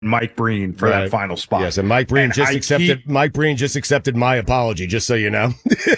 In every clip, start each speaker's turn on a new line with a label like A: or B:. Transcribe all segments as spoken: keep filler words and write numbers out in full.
A: Mike Breen for
B: right.
A: that final spot.
B: Yes, and Mike Breen
A: and
B: just
A: I
B: accepted.
A: keep,
B: Mike Breen just accepted my apology. Just so you know,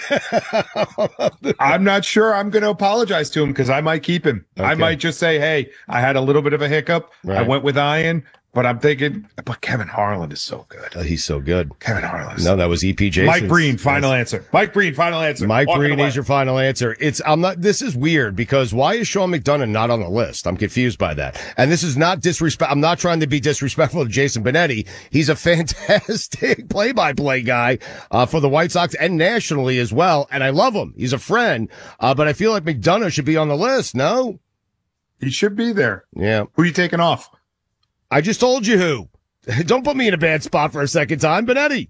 A: I'm not sure I'm going to apologize to him because I might keep him.
B: Okay.
A: I might just say, "Hey, I had a little bit of a hiccup.
B: Right.
A: I went with Ian." But I'm thinking, but Kevin Harlan is so good.
B: Oh, he's so good.
A: Kevin Harlan.
B: No, that was E P J.
A: Mike Breen, final yes. answer. Mike Breen, final answer.
B: Mike
A: Walking
B: Breen
A: away.
B: is your final answer. It's I'm not. This is weird because why is Sean McDonough not on the list? I'm confused by that. And this is not disrespect. I'm not trying to be disrespectful to Jason Benetti. He's a fantastic play-by-play guy uh, for the White Sox and nationally as well. And I love him. He's a friend. Uh, but I feel like McDonough should be on the list. No,
A: he should be there.
B: Yeah.
A: Who are you taking off?
B: I just told you who. Don't put me in a bad spot for a second time, Benetti.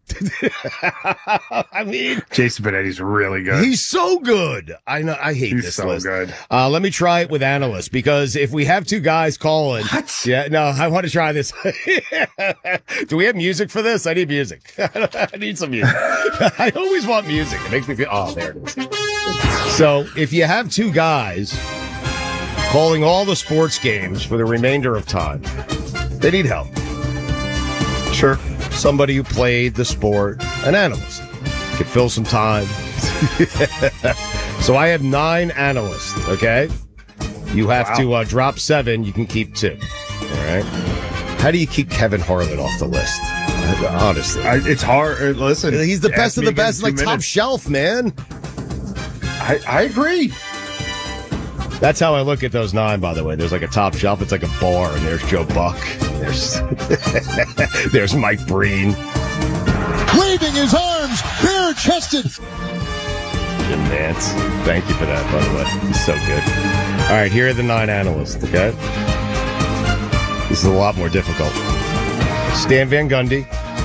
B: I mean,
A: Jason Benetti's really good.
B: He's so good. I know. I hate
A: he's
B: this
A: so
B: list.
A: good.
B: Uh, let me try it with analysts because if we have two guys calling,
A: what?
B: Yeah, no, I want to try this. Do we have music for this? I need music. I need some music. I always want music. It makes me feel. Oh, there it is. So if you have two guys calling all the sports games for the remainder of time, they need help.
A: Sure.
B: Somebody who played the sport, an analyst, could fill some time. So I have nine analysts, okay? You have wow. to uh, drop seven. You can keep two. All right? How do you keep Kevin Harlan off the list? Honestly.
A: I, it's hard. Listen.
B: He's the best of the best, like minutes. Top shelf, man.
A: I, I agree.
B: That's how I look at those nine, by the way. There's like a top shelf. It's like a bar, and there's Joe Buck. There's, there's Mike Breen.
C: Waving his arms, bare-chested.
B: Jim Nance. Thank you for that, by the way. He's so good. All right, here are the nine analysts, okay? This is a lot more difficult. Stan Van Gundy.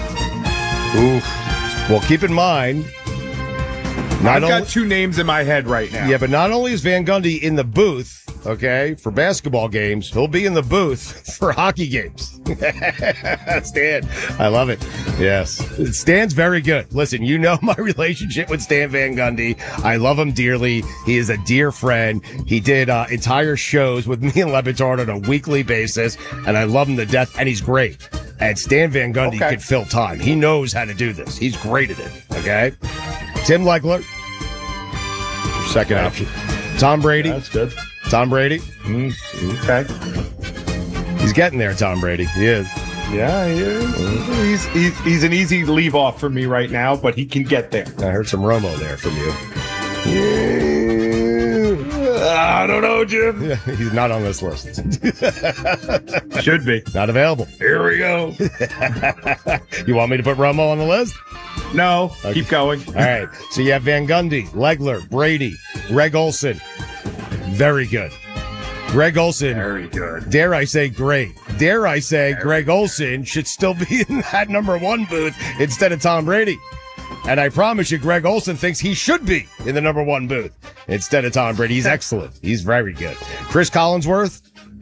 B: Oof. Well, keep in mind...
A: I've got only, two names in my head right now.
B: Yeah, but not only is Van Gundy in the booth, okay, for basketball games, he'll be in the booth for hockey games. Stan, I love it. Yes. Stan's very good. Listen, you know my relationship with Stan Van Gundy. I love him dearly. He is a dear friend. He did uh, entire shows with me and Le Batard on a weekly basis, and I love him to death, and he's great. And Stan Van Gundy okay. could fill time. He knows how to do this. He's great at it, okay? Tim Legler, second okay. option. Tom Brady.
A: Yeah, that's good.
B: Tom Brady.
A: Mm, okay.
B: He's getting there, Tom Brady. He is.
A: Yeah, he is. Mm. He's, he's, he's an easy leave off for me right now, but he can get there.
B: I heard some Romo there from you.
A: Yeah. I don't know, Jim.
B: Yeah, he's not on this list.
A: Should be.
B: Not available.
A: Here we go.
B: You want me to put Romo on the list?
A: No, okay. Keep going.
B: All right. So you have Van Gundy, Legler, Brady, Greg Olson. Very good. Greg Olson.
A: Very good.
B: Dare I say great. Dare I say Very Greg Olson should still be in that number one booth instead of Tom Brady. And I promise you, Greg Olson thinks he should be in the number one booth instead of Tom Brady. He's excellent. He's very good. Chris Collinsworth.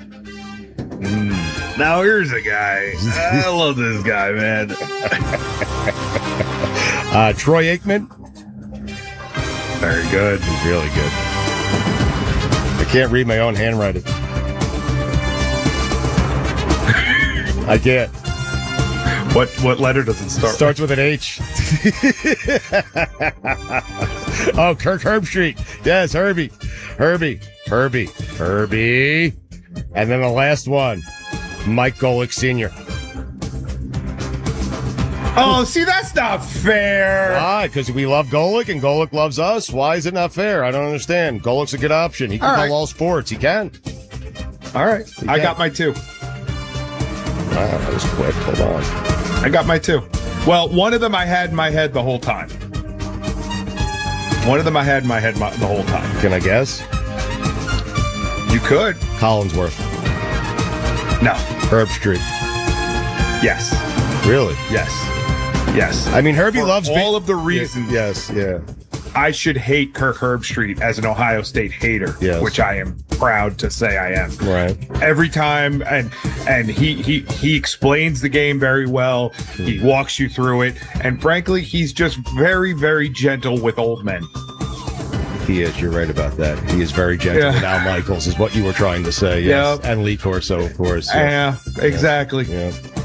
A: Mm. Now here's a guy. I love this guy, man.
B: uh, Troy Aikman.
A: Very good.
B: He's really good. I can't read my own handwriting. I can't.
A: What what letter does it start?
B: Starts with an H. Oh, Kirk Herbstreit. Yes, Herbie. Herbie. Herbie. Herbie. And then the last one, Mike Golick Senior
A: Oh, see, that's not fair.
B: Why? Because we love Golick and Golick loves us. Why is it not fair? I don't understand. Golick's a good option. He can all call right. all sports. He can.
A: All right.
B: He
A: I
B: can.
A: got my two.
B: Wow, that was quick. Hold on.
A: I got my two. Well, one of them I had in my head the whole time. One of them I had in my head my, the whole time.
B: Can I guess?
A: You could.
B: Collinsworth.
A: No.
B: Herbstreit.
A: Yes.
B: Really?
A: Yes. Yes.
B: I mean, Herbie
A: For
B: loves
A: all
B: be-
A: of the reasons.
B: Yes, yeah.
A: I should hate Kirk Herbstreit as an Ohio State hater,
B: yes.
A: which I am proud to say I am.
B: Right.
A: Every time, and and he he he explains the game very well. Hmm. He walks you through it, and frankly, he's just very very gentle with old men.
B: He is. You're right about that. He is very gentle yeah. with Al Michaels, is what you were trying to say. Yes.
A: Yeah.
B: And Lee Corso, of course. Yes.
A: Yeah, exactly.
B: Yeah.